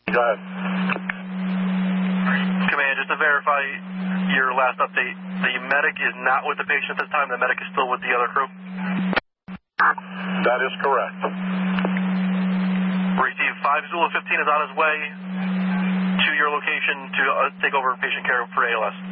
Go ahead. Command, just to verify your last update, the medic is not with the patient at this time. The medic is still with the other crew? That is correct. Receive 5 Zulu 15 is on his way to your location to take over patient care for ALS.